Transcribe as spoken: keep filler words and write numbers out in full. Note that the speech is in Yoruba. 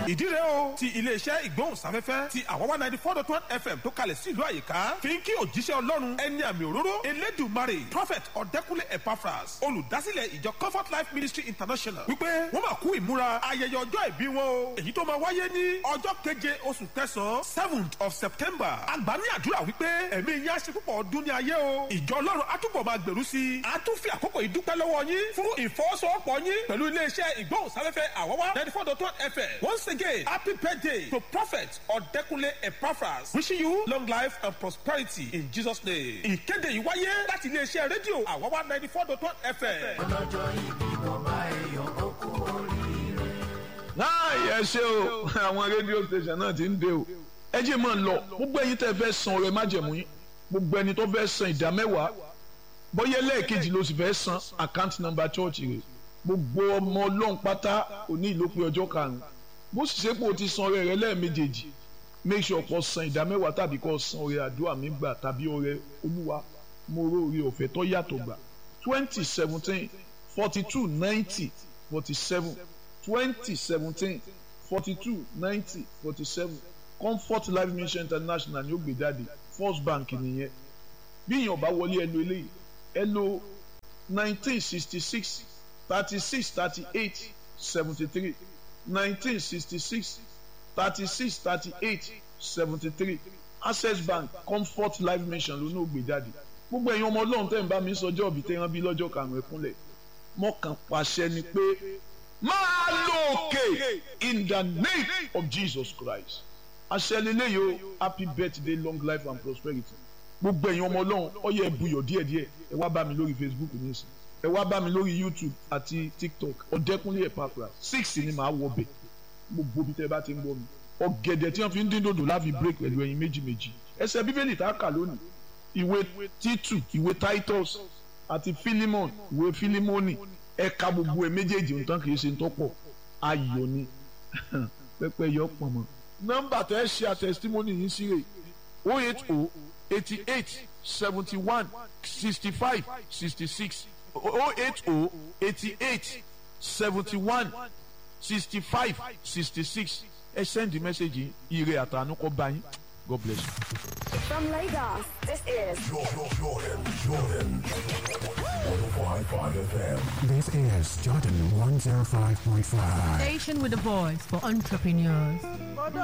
ìdí rẹ̀ o ti iléeṣẹ́ ìgbóhùnsáfẹ́fẹ́ ti àwọ̀wá ninety four dot one f m tó kalẹ̀ sí ìlú àyíká fi ń kí òjíṣẹ́ ọlọ́run ẹni àmì òróró elédùmarè prophet ọ̀dẹ́kúnlé epaphras olùdásílẹ̀ ìjọ comfort life ministry international wípé wọ́n máa kú ìmúra ayẹyẹ ọjọ́ ìbí wọn o èyí tó máa wáyé ní ọjọ́ keje oṣù kẹsàn-án seventh of september àgbà ní àdúrà wípé ẹ̀mí yín á ṣe púpọ̀ ọdún ní ayé o ìjọ ọlọ́run á túbọ̀ máa gbèrú sí i á tún fi àkókò ìdúpẹ́ lọ́wọ́ yín fún ìfọwọ́sowọ́pọ̀ yín pẹ̀lú iléeṣẹ́ ìgbóhùnsáfẹ́fẹ́ àwọ̀wá ninety four dot one f m once again happy birthday to prophet ọ̀dẹ́kúnlé epaphras wishing you long life and prosperity in jesus name ìkéde yìí wáyé láti iléeṣẹ́ rédíò àwọ̀wá ninety four dot one f m. ọlọ́jọ́ ìbí bàbá ẹ̀yọ́ ó kú oríire. láàyè ṣe o àwọn rédíò station náà ti ń dé o ẹ jẹ́ mọ́ ń lọ gbogbo ẹ̀yin tẹ́ fẹ́ san ọrẹ májẹ̀mú yín gbogbo ẹni tó fẹ́ san ìdá mẹ́wàá bóyá lẹ́ẹ̀kejì ló sì fẹ́ san account number church rẹ̀ gbogbo ọmọ ọlọ́run pátá òní ìlópin ọjọ́ karùn-ún bó sì ṣe pé o ti san ọrẹ rẹ lẹ́ẹ̀mejèèjì make sure kó san ìdá mẹ́wàá tàbí kó san ọrẹ àdúrà mi gbà tàbí ọrẹ olúwa mo rò orí ọ̀fẹ́ tó yàtọ̀ gbà twenty seventeen forty two ninety forty seven twenty seventeen forty two ninety forty seven comfort life mission international ni ó gbé jáde first bank nìyẹn bí èèyàn bá wọlé ẹ lo eléyìí ẹ lo nineteen sixty six thirty six thirty eight seventy three nineteen sixty six thirty six thirty eight seventy three access bank comfort life mission ló ní ó gbé jáde gbogbo ẹ̀yin ọmọ ọlọ́run tẹ́ ń bá mi sọjọ́ òbí tẹ́ rán bí lọ́jọ́ karùn-ún ẹ̀kúnlẹ̀ mọ́kàn pàṣẹ ni pé máa lọ òkè in the name of Jesus Christ àṣẹ lélẹ́yìí o happy birthday long life and prosperity gbogbo ẹ̀yin ọmọ ọlọ́run ó yẹ buyọ̀ díẹ̀díẹ̀ ẹ wá bá mi lórí Facebook nísìn ẹ wá bá mi lórí YouTube àti TikTok ọ̀dẹ́kúnlé epaphras six ni màá wọ bẹ̀ gbogbo bí tẹ́ bá ti ń gbọ́ mi ọ̀gẹ̀dẹ̀ tí wọ́n fi ń dín dòdò láfi break pẹ̀lú ẹyin méjì méjì ẹsẹ̀ bíbélì tá a kà lónìí ìwé Títù ìwé Titus àti Philemon ìwé Philemoni ẹ̀ka gbogbo ẹ̀ méjèèjì nǹkan kì í ṣe ń tọ́pọ̀ ayọ̀ ni pẹ́pẹ́ yọ pọ̀ mọ́. nọ́mbà tẹ́ ẹ ṣe àtẹ̀sítímọ́nì yìí sí rè o eight o eighty eight seventy one sixty five sixty six o eight o eighty eight seventy one sixty five sixty six ẹ send the message ire àtànú kọ́ bá yín. God bless you. From Lagos, this is Jordan, Jordan, Jordan. one oh five point five F M. This is Jordan one oh five point five. Station with a voice for entrepreneurs.